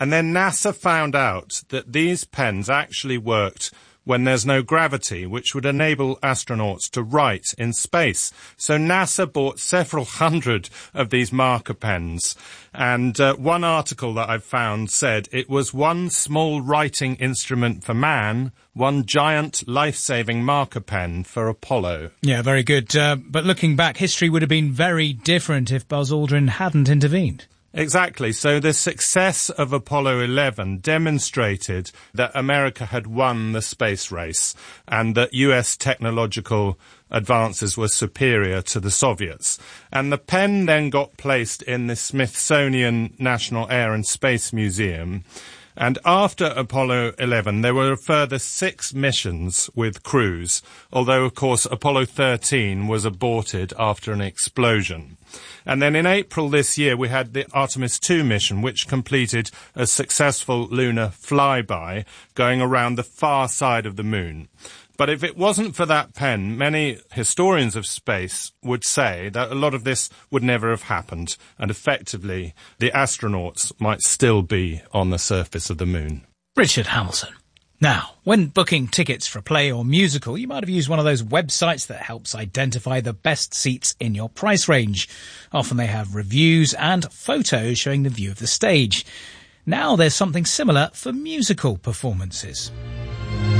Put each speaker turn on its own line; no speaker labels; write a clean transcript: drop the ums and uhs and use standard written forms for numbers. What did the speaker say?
And then NASA found out that these pens actually worked when there's no gravity, which would enable astronauts to write in space. So NASA bought several hundred of these marker pens. And one article that I've found said it was one small writing instrument for man, one giant life-saving marker pen for Apollo.
Yeah, very good. But looking back, history would have been very different if Buzz Aldrin hadn't intervened.
Exactly. So the success of Apollo 11 demonstrated that America had won the space race and that US technological advances were superior to the Soviets. And the pen then got placed in the Smithsonian National Air and Space Museum. And after Apollo 11, there were a further 6 missions with crews, although, of course, Apollo 13 was aborted after an explosion. And then in April this year, we had the Artemis 2 mission, which completed a successful lunar flyby going around the far side of the moon. But if it wasn't for that pen, many historians of space would say that a lot of this would never have happened, and effectively the astronauts might still be on the surface of the moon.
Richard Hamilton. Now, when booking tickets for a play or musical, you might have used one of those websites that helps identify the best seats in your price range. Often they have reviews and photos showing the view of the stage. Now there's something similar for musical performances.